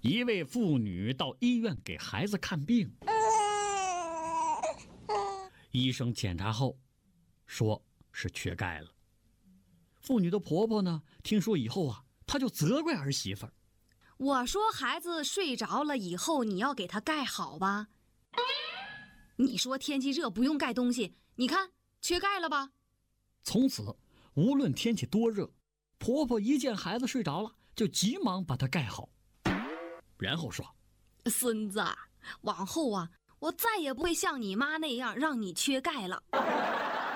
一位妇女到医院给孩子看病，医生检查后说是缺钙了。妇女的婆婆呢，听说以后啊，她就责怪儿媳妇儿。 我说孩子睡着了以后，你要给他盖好吧？你说天气热不用盖东西，你看缺钙了吧？ 从此，无论天气多热，婆婆一见孩子睡着了，就急忙把它盖好，然后说：“ 孙子，往后啊，我再也不会像你妈那样让你缺钙了。”